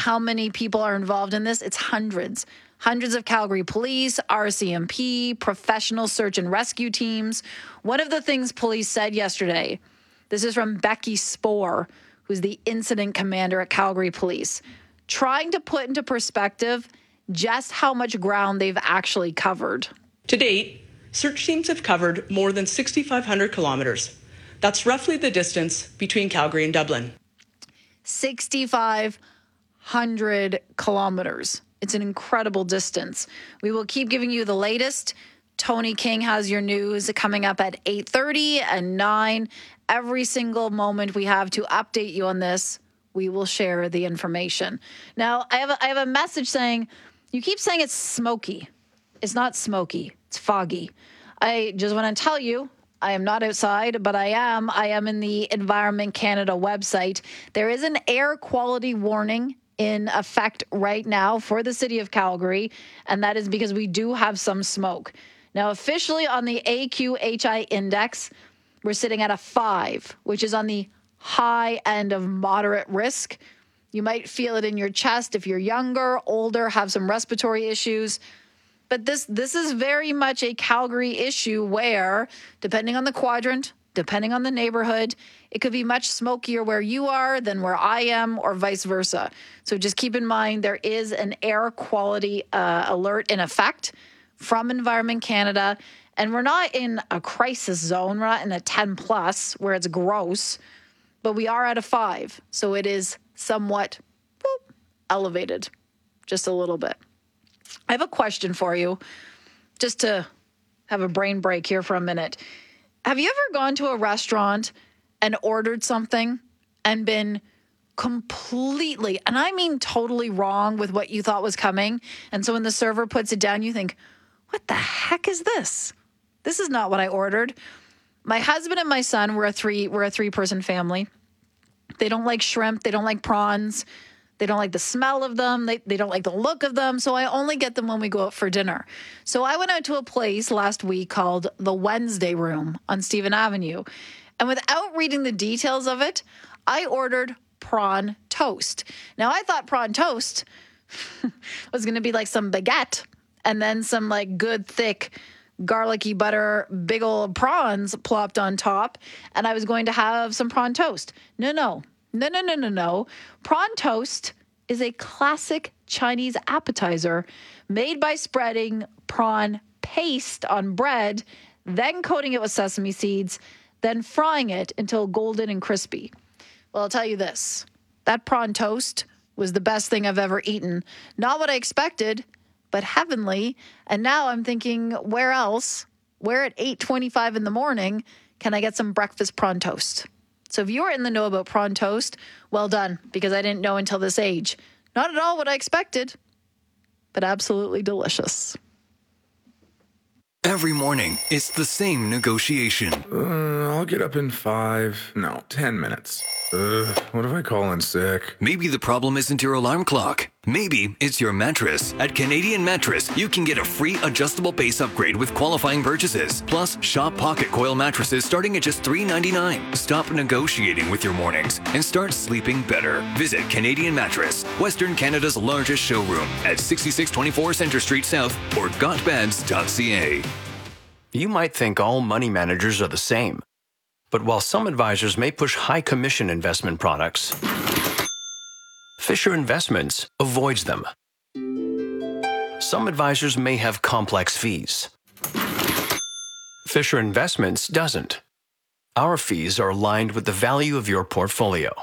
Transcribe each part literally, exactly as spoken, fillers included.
how many people are involved in this. It's hundreds. Hundreds of Calgary police, R C M P, professional search and rescue teams. One of the things police said yesterday, this is from Becky Spohr, who's the incident commander at Calgary Police, trying to put into perspective just how much ground they've actually covered. To date, search teams have covered more than six thousand five hundred kilometres. That's roughly the distance between Calgary and Dublin. six thousand five hundred kilometres. It's an incredible distance. We will keep giving you the latest. Tony King has your news coming up at eight thirty and nine. Every single moment we have to update you on this, we will share the information. Now, I have a, I have a message saying, you keep saying it's smoky. It's not smoky. It's foggy. I just want to tell you, I am not outside, but I am. I am in the Environment Canada website. There is an air quality warning in effect right now for the city of Calgary, and that is because we do have some smoke. Now, officially on the A Q H I index, we're sitting at a five, which is on the high end of moderate risk. You might feel it in your chest if you're younger, older, have some respiratory issues. But this this is very much a Calgary issue where, depending on the quadrant, depending on the neighborhood, it could be much smokier where you are than where I am, or vice versa. So just keep in mind there is an air quality uh, alert in effect from Environment Canada. And we're not in a crisis zone. We're not in a ten plus where it's gross, but we are at a five. So it is somewhat boop, elevated just a little bit. I have a question for you, just to have a brain break here for a minute. Have you ever gone to a restaurant and ordered something and been completely, and I mean totally wrong with what you thought was coming? And so when the server puts it down, you think, what the heck is this? This is not what I ordered. My husband and my son were a three, we're a three-person family. They don't like shrimp. They don't like prawns. They don't like the smell of them. They, they don't like the look of them. So I only get them when we go out for dinner. So I went out to a place last week called the Wednesday Room on Stephen Avenue. And without reading the details of it, I ordered prawn toast. Now, I thought prawn toast was going to be like some baguette and then some like good, thick, garlicky butter, big old prawns plopped on top. And I was going to have some prawn toast. No, no. No, no, no, no, no. Prawn toast is a classic Chinese appetizer made by spreading prawn paste on bread, then coating it with sesame seeds, then frying it until golden and crispy. Well, I'll tell you this. That prawn toast was the best thing I've ever eaten. Not what I expected, but heavenly. And now I'm thinking, where else, where at eight twenty-five in the morning, can I get some breakfast prawn toast? So if you're in the know about prawn toast, well done, because I didn't know until this age. Not at all what I expected, but absolutely delicious. Every morning, it's the same negotiation. Uh, I'll get up in five, no, ten minutes. Ugh, what if I call in sick? Maybe the problem isn't your alarm clock. Maybe it's your mattress. At Canadian Mattress, you can get a free adjustable base upgrade with qualifying purchases. Plus, shop Pocket Coil mattresses starting at just three ninety-nine. Stop negotiating with your mornings and start sleeping better. Visit Canadian Mattress, Western Canada's largest showroom at sixty-six twenty-four Centre Street South or got beds dot c a. You might think all money managers are the same. But while some advisors may push high commission investment products, Fisher Investments avoids them. Some advisors may have complex fees. Fisher Investments doesn't. Our fees are aligned with the value of your portfolio.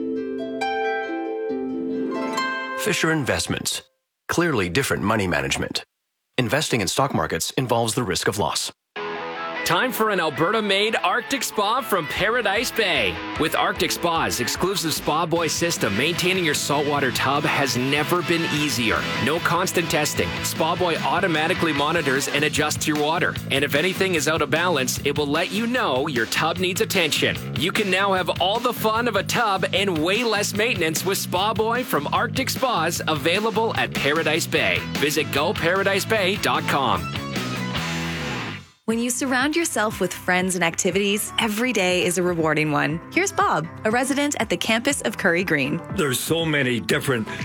Fisher Investments. Clearly different money management. Investing in stock markets involves the risk of loss. Time for an Alberta-made Arctic Spa from Paradise Bay. With Arctic Spa's exclusive Spa Boy system, maintaining your saltwater tub has never been easier. No constant testing. Spa Boy automatically monitors and adjusts your water. And if anything is out of balance, it will let you know your tub needs attention. You can now have all the fun of a tub and way less maintenance with Spa Boy from Arctic Spas, available at Paradise Bay. Visit go paradise bay dot com. When you surround yourself with friends and activities, every day is a rewarding one. Here's Bob, a resident at the campus of Curry Green. There's so many different